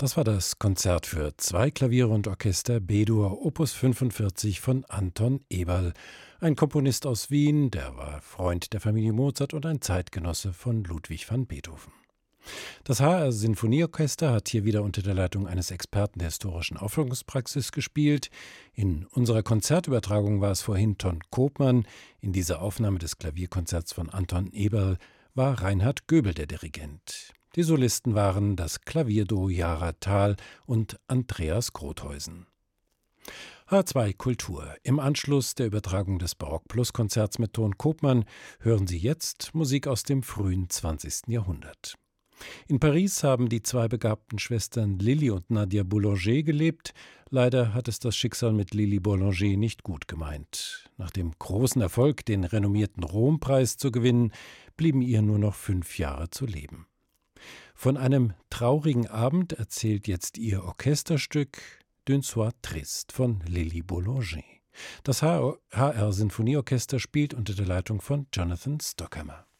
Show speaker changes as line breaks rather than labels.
Das war das Konzert für zwei Klaviere und Orchester B-Dur Opus 45 von Anton Eberl, ein Komponist aus Wien, der war Freund der Familie Mozart und ein Zeitgenosse von Ludwig van Beethoven. Das HR Sinfonieorchester hat hier wieder unter der Leitung eines Experten der historischen Aufführungspraxis gespielt. In unserer Konzertübertragung war es vorhin Ton Koopman. In dieser Aufnahme des Klavierkonzerts von Anton Eberl war Reinhard Göbel der Dirigent. Die Solisten waren das Klavierduo Jara Thal und Andreas Grotheusen. H2 Kultur. Im Anschluss der Übertragung des Barock-Plus-Konzerts mit Ton Koopman hören Sie jetzt Musik aus dem frühen 20. Jahrhundert. In Paris haben die zwei begabten Schwestern Lili und Nadia Boulanger gelebt. Leider hat es das Schicksal mit Lili Boulanger nicht gut gemeint. Nach dem großen Erfolg, den renommierten Rompreis zu gewinnen, blieben ihr nur noch 5 Jahre zu leben. Von einem traurigen Abend erzählt jetzt ihr Orchesterstück D'un Soir Triste von Lili Boulanger. Das HR Sinfonieorchester spielt unter der Leitung von Jonathan Stockhammer.